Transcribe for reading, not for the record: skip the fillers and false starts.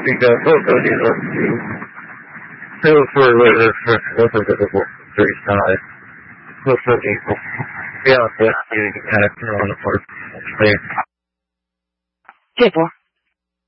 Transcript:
because also these are still for the very side. So for people. Yeah, that's you kind of thrown apart. Tipo.